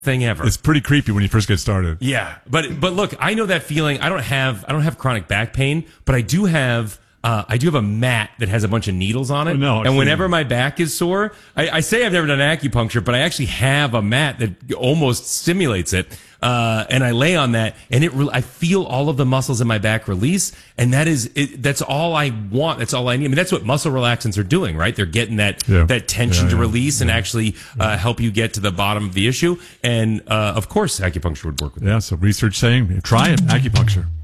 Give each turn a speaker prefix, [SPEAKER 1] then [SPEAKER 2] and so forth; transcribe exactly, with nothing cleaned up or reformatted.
[SPEAKER 1] thing ever.
[SPEAKER 2] It's pretty creepy when you first get started.
[SPEAKER 1] Yeah, but but look, I know that feeling. I don't have I don't have chronic back pain, but I do have uh, I do have a mat that has a bunch of needles on it.
[SPEAKER 2] Oh, no,
[SPEAKER 1] and whenever my back is sore, I, I say I've never done acupuncture, but I actually have a mat that almost stimulates it. Uh, and I lay on that, and it. Re- I feel all of the muscles in my back release, and that is it, that's all I want. That's all I need. I mean, that's what muscle relaxants are doing, right? They're getting that
[SPEAKER 2] Yeah.
[SPEAKER 1] that tension
[SPEAKER 2] Yeah,
[SPEAKER 1] to
[SPEAKER 2] yeah,
[SPEAKER 1] release and
[SPEAKER 2] yeah.
[SPEAKER 1] actually uh, help you get to the bottom of the issue. And uh, of course, acupuncture would work with that.
[SPEAKER 2] Yeah, so research saying, try it, acupuncture.